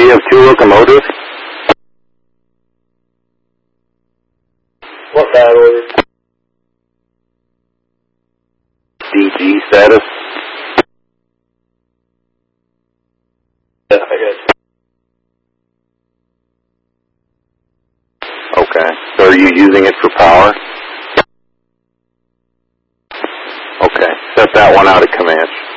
you have 2 locomotives? What's that order? DG status? Yeah, I got you. Okay. So are you using it for power? Okay. Set that one out at Comanche.